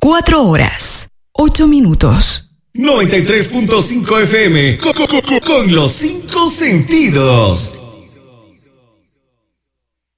4 horas, 8 minutos. 93.5 FM con los 5 sentidos.